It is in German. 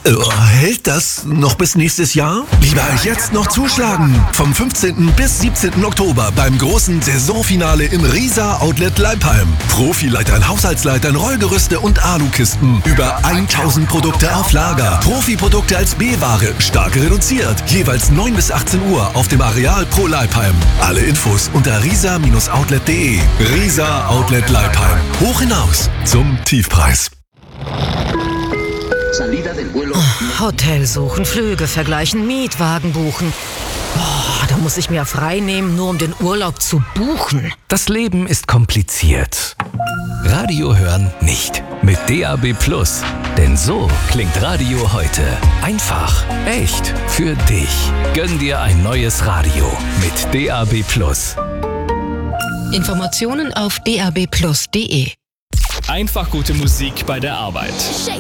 Hält das noch bis nächstes Jahr? Lieber jetzt noch zuschlagen. Vom 15. bis 17. Oktober beim großen Saisonfinale im Riesa Outlet Leipheim. Profileitern, Haushaltsleitern, Rollgerüste und Alukisten. Über 1000 Produkte auf Lager. Profiprodukte als B-Ware, stark reduziert. Jeweils 9 bis 18 Uhr auf dem Areal Pro Leipheim. Alle Infos unter risa-outlet.de. Riesa Outlet Leipheim. Hoch hinaus zum Tiefpreis. Hotel suchen, Flüge vergleichen, Mietwagen buchen. Da muss ich mir frei nehmen, nur um den Urlaub zu buchen. Das Leben ist kompliziert. Radio hören nicht. Mit DAB+. Denn so klingt Radio heute. Einfach, echt, für dich. Gönn dir ein neues Radio mit DAB+. Informationen auf dabplus.de. Einfach gute Musik bei der Arbeit.